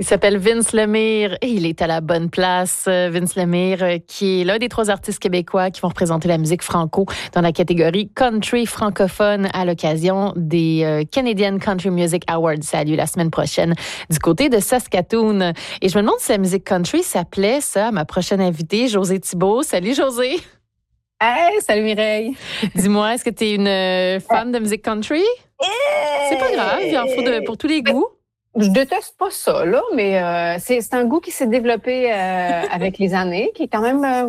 Il s'appelle Vince Lemire et il est à la bonne place. Vince Lemire, qui est l'un des 3 artistes québécois qui vont représenter la musique franco dans la catégorie country francophone à l'occasion des Canadian Country Music Awards. Ça a lieu la semaine prochaine du côté de Saskatoon. Et je me demande si la musique country s'appelait ça à ma prochaine invitée, Josée Thibault. Salut Josée! Hey, salut Mireille! Dis-moi, est-ce que tu es une fan de musique country? C'est pas grave, il en faut pour tous les goûts. Je déteste pas ça, là, mais c'est un goût qui s'est développé avec les années, qui est quand même à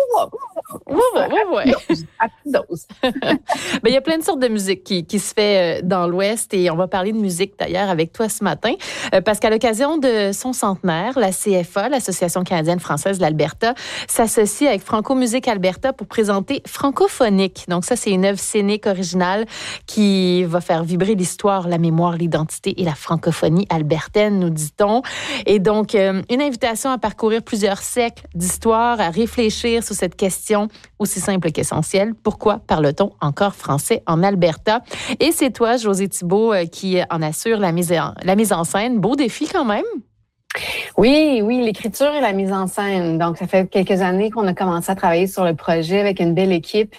toute dose. Il y a plein de sortes de musique qui se fait dans l'Ouest et on va parler de musique d'ailleurs avec toi ce matin parce qu'à l'occasion de son centenaire, la CFA, l'Association canadienne-française de l'Alberta, s'associe avec Franco Musique Alberta pour présenter Francophonique. Donc ça, c'est une œuvre scénique originale qui va faire vibrer l'histoire, la mémoire, l'identité et la francophonie albertaine, nous dit-on. Et donc, une invitation à parcourir plusieurs siècles d'histoire, à réfléchir sur cette question aussi simple qu'essentielle. Pourquoi parle-t-on encore français en Alberta? Et c'est toi, Josée Thibault, qui en assure la mise en scène. Beau défi quand même. Oui, l'écriture et la mise en scène. Donc, ça fait quelques années qu'on a commencé à travailler sur le projet avec une belle équipe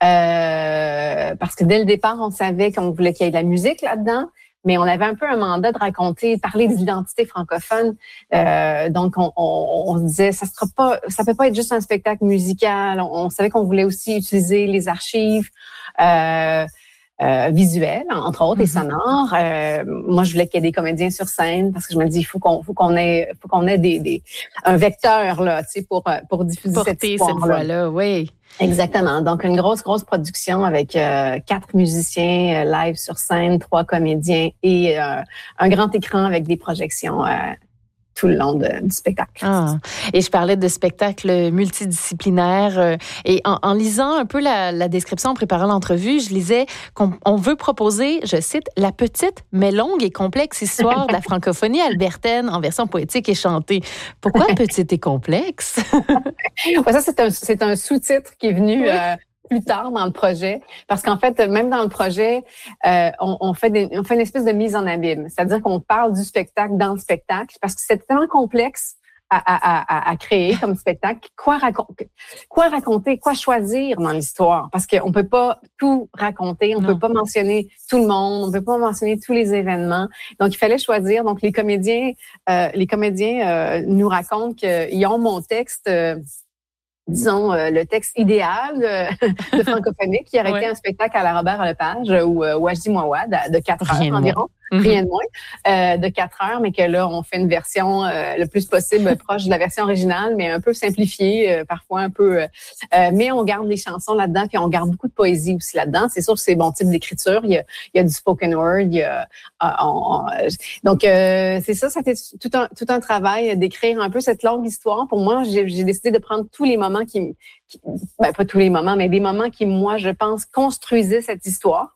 parce que dès le départ, on savait qu'on voulait qu'il y ait de la musique là-dedans. Mais on avait un peu un mandat de raconter, parler de l'identité francophone. Donc, on se disait, ça peut pas être juste un spectacle musical. On savait qu'on voulait aussi utiliser les archives visuelles, entre autres, et sonores. Moi, je voulais qu'il y ait des comédiens sur scène parce que je me dis, il faut qu'on ait un vecteur là, tu sais, pour diffuser cette histoire-là. Cette voix-là, oui. Exactement. Donc, une grosse production avec 4 musiciens live sur scène, 3 comédiens et un grand écran avec des projections tout le long du spectacle. Et je parlais de spectacle multidisciplinaire et en lisant un peu la description, en préparant l'entrevue, je lisais qu'on veut proposer, je cite, la petite mais longue et complexe histoire de la francophonie albertaine en version poétique et chantée. Pourquoi petite et complexe? Ça, c'est un sous-titre qui est venu plus tard dans le projet, parce qu'en fait, même dans le projet, on fait une espèce de mise en abîme, c'est-à-dire qu'on parle du spectacle dans le spectacle, parce que c'est tellement complexe à créer comme spectacle. Quoi raconter, quoi choisir dans l'histoire, parce qu'on peut pas tout raconter, on peut pas mentionner tout le monde, on peut pas mentionner tous les événements. Donc, il fallait choisir. Donc, les comédiens nous racontent qu'ils ont mon texte. Disons, le texte idéal de Francophonique, qui aurait été un spectacle à la Robert Lepage ou Wajdi Mouawad de 4 heures environ. Rien de moins, de 4 heures, mais que là, on fait une version le plus possible proche de la version originale, mais un peu simplifiée, parfois un peu... mais on garde les chansons là-dedans, puis on garde beaucoup de poésie aussi là-dedans. C'est sûr que c'est bon type d'écriture. Il y a du spoken word, donc, c'est ça fait tout un travail d'écrire un peu cette longue histoire. Pour moi, j'ai décidé de prendre tous les moments pas tous les moments, mais des moments qui, moi, je pense, construisaient cette histoire.